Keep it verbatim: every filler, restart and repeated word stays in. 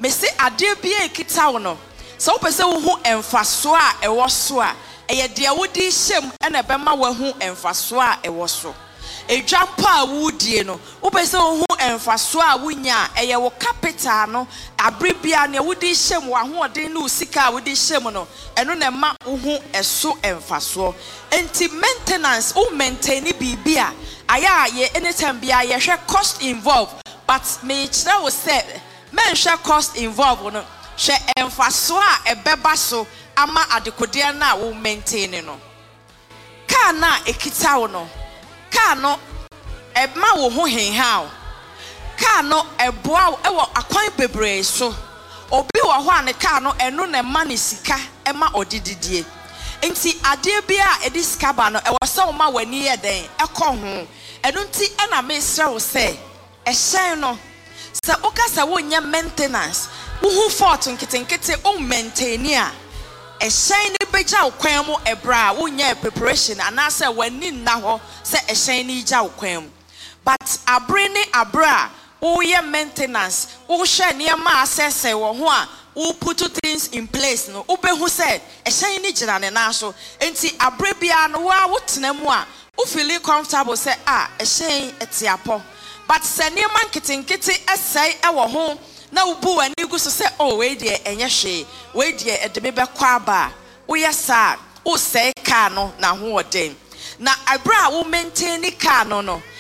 me say ade bia ekita wo no so wo pese wo hu emfaso a ewo so a eye de wodi hyem ena bema wo hu emfaso a ewo so edwa pa wudie no wo pese wo hu emfaso a wunya eye wo capital no abribia ne wodi hyem wo ahoden no sika wodi hyem no eno na ma wo hu eso emfaso enti maintenance wo maintain bibia aya ye anytime bia ye hwe cost involved but me kira wo say men hwe cost involved no hwe emfaso a ebeba so ama adekode na wo maintain no ka na ekita wo no ka no ema wo ho henha ka no eboa e wo akwan bebre so obi wo ho ane ka no eno na ma ne sika ema odididie enti ade bia edi sika ba no e wo se wo ma wani ye den ekọ ho eno nti ena me sra wo se e hyen no se okasa wo nya maintenance wo hu fort nkitenkete o maintain a e hyen ne beja wo kwan mu ebra wo nya preparation anase wani nna ho se e hyen ne ija wo kwan mu but abre ne abra wo ye maintenance wo hwe ne ma asese wo ho a wo put things in place no wo be hu se e hyen ne gira ne na so enti abre bia no wa wo tena mu a wo feel comfortable se ah e hyen etiapo but se ne man kitenkete esai e wo ho na wo bu ani gu so se oh we de enye hwe we de edeme be kwa ba wo yesa wo sei ka no na ho oden na abra wo maintain ka no no